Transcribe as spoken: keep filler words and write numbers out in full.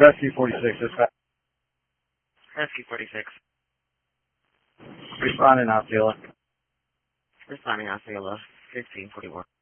Rescue forty-six, dispatch. Rescue forty-six. Responding, Osceola. Responding Osceola, fifteen forty-one.